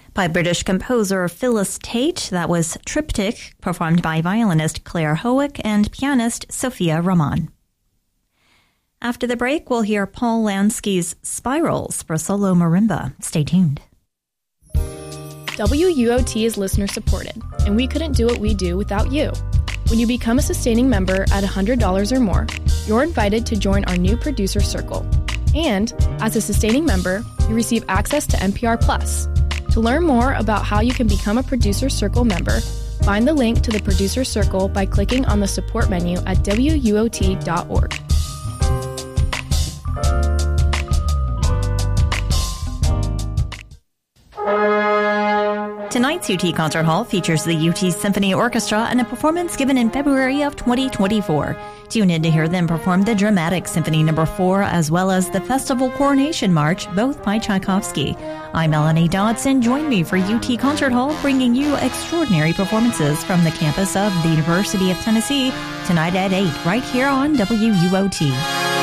By British composer Phyllis Tate, that was Triptych, performed by violinist Claire Howick and pianist Sophia Rahman. After the break, we'll hear Paul Lansky's Spirals for solo marimba. Stay tuned. WUOT is listener-supported, and we couldn't do what we do without you. When you become a sustaining member at $100 or more, you're invited to join our new producer circle. And, as a sustaining member, you receive access to NPR Plus. To learn more about how you can become a Producer Circle member, find the link to the Producer Circle by clicking on the support menu at WUOT.org. Tonight's UT Concert Hall features the UT Symphony Orchestra and a performance given in February of 2024. Tune in to hear them perform the Dramatic Symphony No. 4 as well as the Festival Coronation March, both by Tchaikovsky. I'm Melanie Dodson. Join me for UT Concert Hall, bringing you extraordinary performances from the campus of the University of Tennessee tonight at 8, right here on WUOT.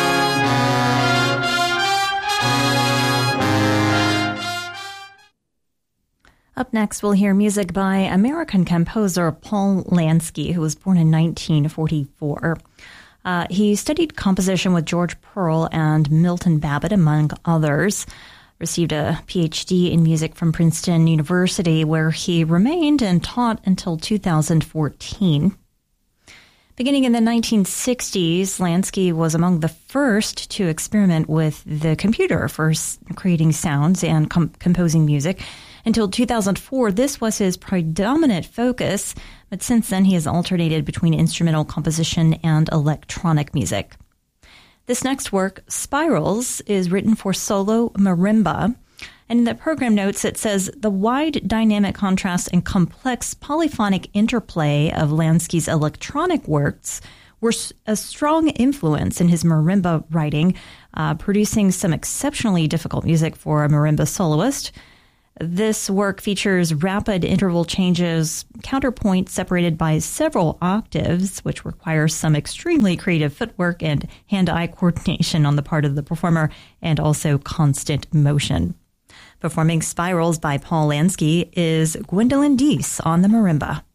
Up next, we'll hear music by American composer Paul Lansky, who was born in 1944. He studied composition with George Pearl and Milton Babbitt, among others. Received a PhD in music from Princeton University, where he remained and taught until 2014. Beginning in the 1960s, Lansky was among the first to experiment with the computer for creating sounds and composing music. Until 2004, this was his predominant focus, but since then he has alternated between instrumental composition and electronic music. This next work, Spirals, is written for solo marimba, and in the program notes it says, the wide dynamic contrast and complex polyphonic interplay of Lansky's electronic works were a strong influence in his marimba writing, producing some exceptionally difficult music for a marimba soloist. This work features rapid interval changes, counterpoint separated by several octaves, which requires some extremely creative footwork and hand-eye coordination on the part of the performer, and also constant motion. Performing Spirals by Paul Lansky is Gwendolyn Deese on the marimba.